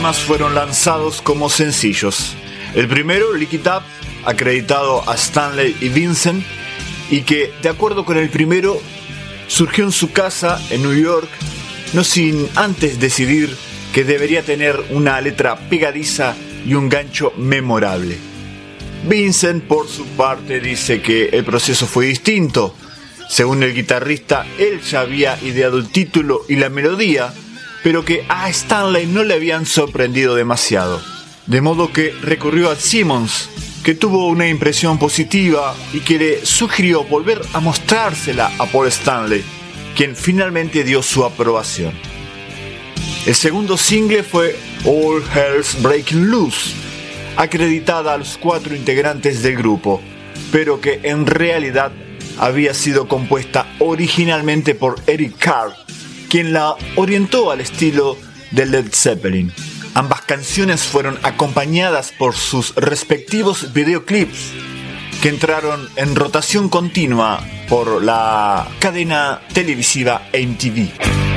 temas fueron lanzados como sencillos. El primero, Lick It Up, acreditado a Stanley y Vincent, y que, de acuerdo con el primero, surgió en su casa en New York, no sin antes decidir que debería tener una letra pegadiza y un gancho memorable. Vincent, por su parte, dice que el proceso fue distinto. Según el guitarrista, él ya había ideado el título y la melodía, pero que a Stanley no le habían sorprendido demasiado. De modo que recurrió a Simmons, que tuvo una impresión positiva y que le sugirió volver a mostrársela a Paul Stanley, quien finalmente dio su aprobación. El segundo single fue All Hell's Breaking Loose, acreditada a los 4 integrantes del grupo, pero que en realidad había sido compuesta originalmente por Eric Carr, quien la orientó al estilo de Led Zeppelin. Ambas canciones fueron acompañadas por sus respectivos videoclips, que entraron en rotación continua por la cadena televisiva MTV.